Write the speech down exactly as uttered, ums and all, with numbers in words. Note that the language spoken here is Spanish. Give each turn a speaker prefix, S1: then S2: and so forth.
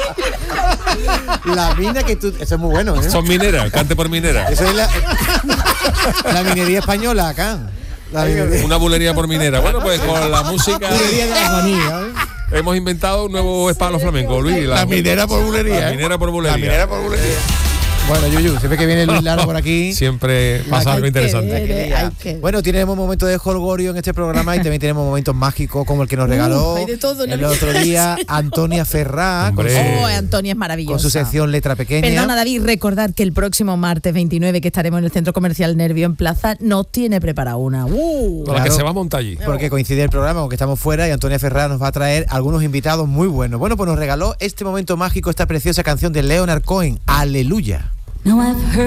S1: La mina que tú... Eso es muy bueno, ¿eh?
S2: Son mineras, cante por minera.
S1: Eso es la, la minería española acá. La minería.
S2: Una bulería por minera. Bueno, pues con la música...
S1: Bulería de la manía, ¿eh?
S2: Hemos inventado un nuevo espalo flamenco, Luis.
S3: La, la minera por bulería.
S2: La minera por bulería.
S3: La minera por bulería.
S1: Bueno, Yuyu, siempre que viene Luis Lara por aquí...
S2: Siempre pasa algo interesante.
S4: Ver, hay que...
S1: Bueno, tenemos momentos de jolgorio en este programa y también tenemos momentos mágicos como el que nos regaló
S4: Uh, hay de todo,
S1: el
S4: ¿no?
S1: otro día Antonia Ferrá con su,
S4: Oh, Antonia es maravillosa.
S1: con su sección Letra Pequeña.
S4: Perdona, David, recordad que el próximo martes veintinueve, que estaremos en el Centro Comercial Nervio en Plaza, nos tiene preparada una. Uh.
S2: Con la que
S1: Claro.
S2: se va a montar allí.
S1: Porque coincide el programa, aunque estamos fuera, y Antonia Ferrá nos va a traer algunos invitados muy buenos. Bueno, pues nos regaló este momento mágico, esta preciosa canción de Leonard Cohen, Aleluya.
S5: Now I've heard